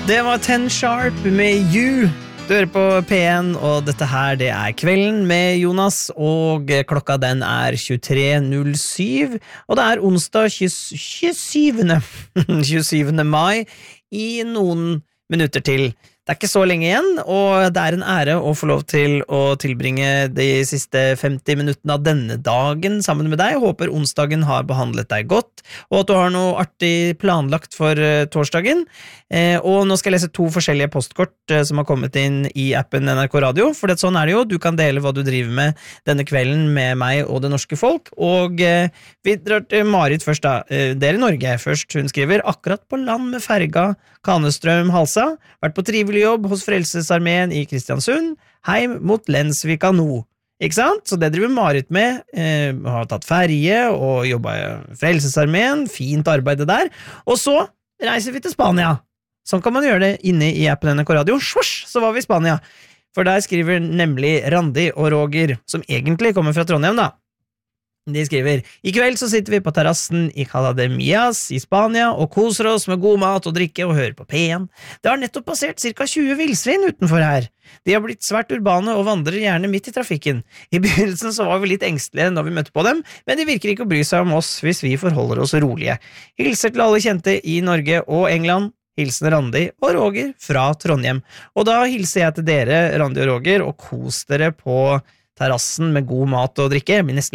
Det var Ten Sharp med You. Du hører på P1, og dette her, det er Kvelden med Jonas, og klokka den er 23.07, og det er onsdag 27. 27. mai i noen minutter til. Det er ikke så lenge igjen, og det er en ære å få lov til å tilbringe de siste 50 minuttene av denne dagen sammen med deg. Jeg håper onsdagen har behandlet deg godt, og at du har noe artig planlagt for torsdagen. Og nå skal jeg lese 2 forskjellige postkort som har kommet inn i appen NRK Radio, for det, sånn er det jo. Du kan dele hva du driver med denne kvelden med meg og det norske folk, og vi drar til Marit først da. Dere i Norge først. Hun skriver, akkurat på land med ferga Kanestrøm Halsa, vært på trivelig jobb hos Frelsesarmeen i Kristiansund, heim mot Lensvika nå. Ikke sant? Så det driver Marit med, har tatt ferje og jobbet i Frelsesarmeen, fint arbeid der, og så reiser vi til Spania. Sånn kan man gjøre det inne i appen NRK Radio. Svosj, så var vi i Spania. For der skriver nemlig Randi og Roger, som egentlig kommer fra Trondheim da. De skriver, i kveld så sitter vi på terrassen i Cala de Mias i Spania og koser oss med god mat og drikke og hører på P1. Det har nettopp passert ca. 20 villsvin utenfor her. De har blitt svært urbane og vandrer gjerne midt i trafikken. I begynnelsen så var vi litt engstelige når vi møtte på dem, men de virker ikke å bry seg om oss hvis vi forholder oss rolige. Hilser til alle kjente i Norge og England. Hilsen Randi og Roger fra Trondheim. Og da hilser jeg til dere, Randi og Roger, og kos dere på terrassen med god mat og drikke. Jeg blir nesten